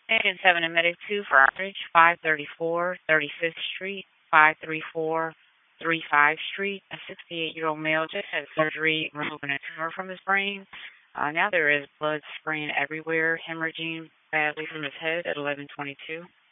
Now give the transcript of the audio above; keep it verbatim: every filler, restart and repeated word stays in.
Agent seven and Medic two for Orange, five thirty-four thirty-fifth Street, five thirty-four thirty-fifth Street. A sixty-eight-year-old male just had surgery removing a tumor from his brain. Uh, now there is blood spraying everywhere, hemorrhaging badly from his head at eleven twenty-two.